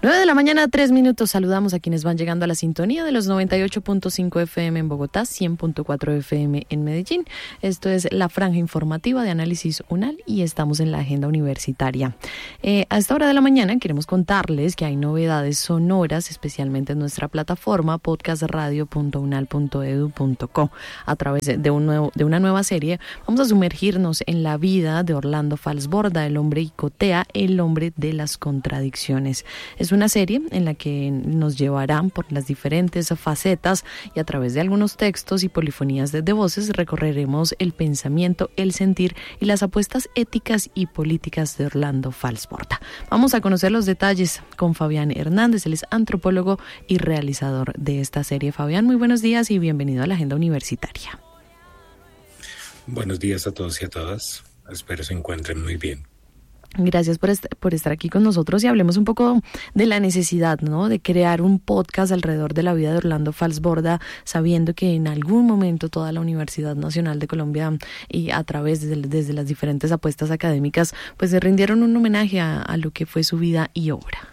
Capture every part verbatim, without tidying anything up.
nueve de la mañana, tres minutos. Saludamos a quienes van llegando a la sintonía de los noventa y ocho punto cinco F M en Bogotá, cien punto cuatro F M en Medellín. Esto es la franja informativa de Análisis UNAL y estamos en la agenda universitaria. Eh, a esta hora de la mañana queremos contarles que hay novedades sonoras, especialmente en nuestra plataforma podcast radio punto unal punto edu punto co. A través de, un nuevo, de una nueva serie vamos a sumergirnos en la vida de Orlando Falsborda, el hombre Icotea, el hombre de las contradicciones. Es una serie en la que nos llevarán por las diferentes facetas y a través de algunos textos y polifonías de, de voces recorreremos el pensamiento, el sentir y las apuestas éticas y políticas de Orlando Falsborda. Vamos a conocer los detalles con Fabián Hernández, él es antropólogo y realizador de esta serie. Fabián, muy buenos días y bienvenido a la agenda universitaria. Buenos días a todos y a todas, espero se encuentren muy bien. Gracias por, est- por estar aquí con nosotros y hablemos un poco de la necesidad, ¿no?, de crear un podcast alrededor de la vida de Orlando Falsborda, sabiendo que en algún momento toda la Universidad Nacional de Colombia y a través de, desde las diferentes apuestas académicas, pues se rindieron un homenaje a, a lo que fue su vida y obra.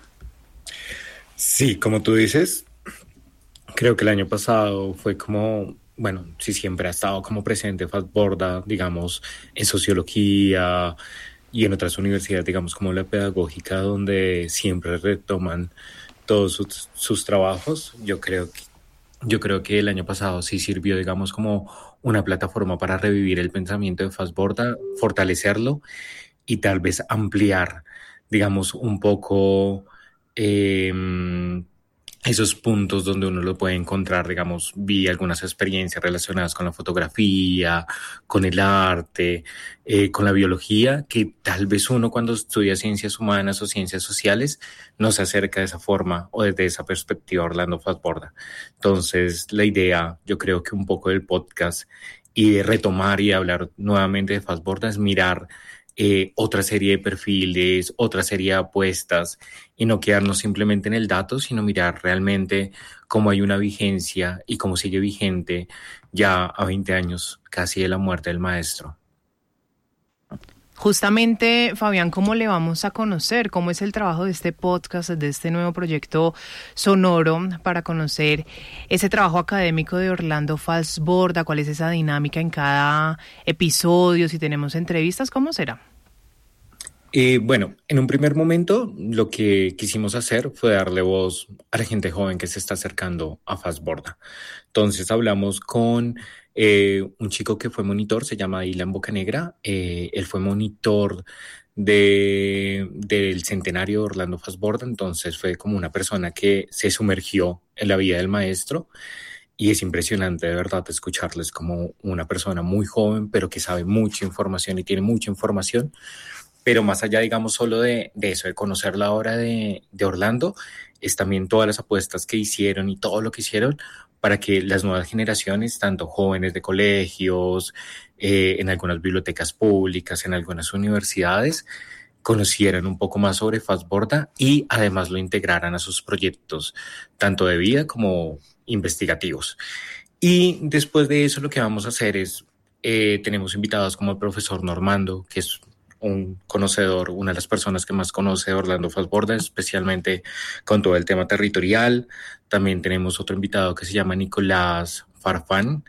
Sí, como tú dices, creo que el año pasado fue como, bueno, sí siempre ha estado como presente Falsborda, digamos, en sociología y en otras universidades, digamos, como la pedagógica, donde siempre retoman todos sus, sus trabajos. Yo creo que, yo creo que el año pasado sí sirvió, digamos, como una plataforma para revivir el pensamiento de Falsborda, fortalecerlo y tal vez ampliar, digamos, un poco eh, esos puntos donde uno lo puede encontrar. Digamos, vi algunas experiencias relacionadas con la fotografía, con el arte, eh, con la biología, que tal vez uno cuando estudia ciencias humanas o ciencias sociales no se acerca de esa forma o desde esa perspectiva a Orlando Falsborda. Entonces, la idea, yo creo que un poco del podcast y de retomar y hablar nuevamente de Falsborda es mirar Eh, otra serie de perfiles, otra serie de apuestas y no quedarnos simplemente en el dato, sino mirar realmente cómo hay una vigencia y cómo sigue vigente ya a veinte años casi de la muerte del maestro. Justamente, Fabián, ¿cómo le vamos a conocer? ¿Cómo es el trabajo de este podcast, de este nuevo proyecto sonoro para conocer ese trabajo académico de Orlando Falsborda? ¿Cuál es esa dinámica en cada episodio? Si tenemos entrevistas, ¿cómo será? Eh, bueno, en un primer momento lo que quisimos hacer fue darle voz a la gente joven que se está acercando a Falsborda. Entonces hablamos con eh, un chico que fue monitor, se llama Ilan Bocanegra. Eh, él fue monitor de, del centenario de Orlando Falsborda, entonces fue como una persona que se sumergió en la vida del maestro. Y es impresionante, de verdad, escucharles como una persona muy joven, pero que sabe mucha información y tiene mucha información. Pero más allá, digamos, solo de, de eso, de conocer la obra de, de Orlando, es también todas las apuestas que hicieron y todo lo que hicieron para que las nuevas generaciones, tanto jóvenes de colegios, eh, en algunas bibliotecas públicas, en algunas universidades, conocieran un poco más sobre Falsborda y además lo integraran a sus proyectos, tanto de vida como investigativos. Y después de eso lo que vamos a hacer es, eh, tenemos invitados como el profesor Normando, que es un conocedor, una de las personas que más conoce a Orlando Falsborda, especialmente con todo el tema territorial. También tenemos otro invitado que se llama Nicolás Farfán,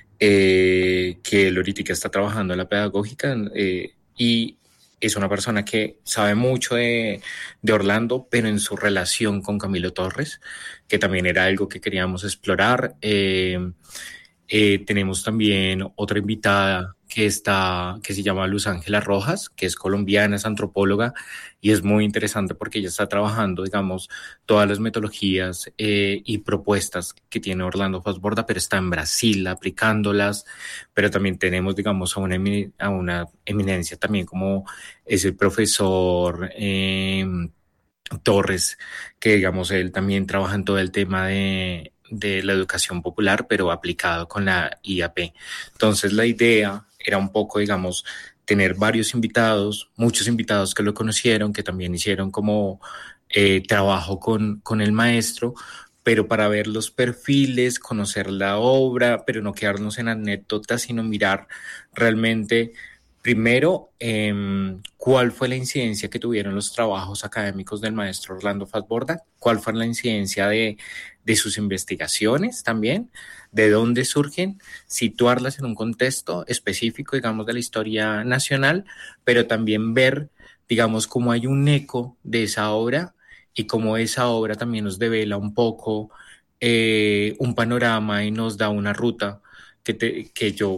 eh, que él ahorita está trabajando en la pedagógica eh, y es una persona que sabe mucho de, de Orlando, pero en su relación con Camilo Torres, que también era algo que queríamos explorar. Eh, Eh, tenemos también otra invitada que está, que se llama Luz Ángela Rojas, que es colombiana, es antropóloga y es muy interesante porque ella está trabajando, digamos, todas las metodologías eh, y propuestas que tiene Orlando Falsborda, pero está en Brasil aplicándolas. Pero también tenemos, digamos, a una, a una eminencia también como es el profesor eh, Torres, que digamos, él también trabaja en todo el tema de de la educación popular, pero aplicado con la I A P. Entonces la idea era un poco, digamos, tener varios invitados, muchos invitados que lo conocieron, que también hicieron como eh, trabajo con, con el maestro, pero para ver los perfiles, conocer la obra, pero no quedarnos en anécdotas, sino mirar realmente Primero, eh, ¿cuál fue la incidencia que tuvieron los trabajos académicos del maestro Orlando Fassborda? ¿Cuál fue la incidencia de, de sus investigaciones también? ¿De dónde surgen? Situarlas en un contexto específico, digamos, de la historia nacional, pero también ver, digamos, cómo hay un eco de esa obra y cómo esa obra también nos devela un poco eh, un panorama y nos da una ruta que, te, que yo